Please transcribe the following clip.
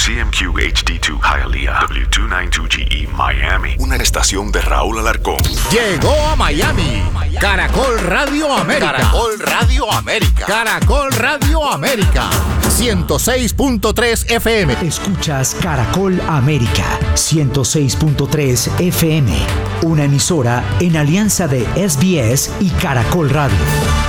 CMQ HD2 Hialeah, W292GE Miami. Una estación de Raúl Alarcón. Llegó a Miami. Caracol Radio América. Caracol Radio América. Caracol Radio América. 106.3 FM. Escuchas Caracol América 106.3 FM. Una emisora en alianza de SBS y Caracol Radio.